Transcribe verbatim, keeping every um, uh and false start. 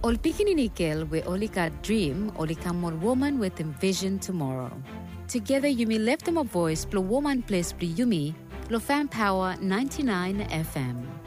Ol pikininikil we olika dream olika more woman with envision tomorrow. Together you may lift them a voice, blow woman place, blow yumi, blow fan power ninety-nine F M.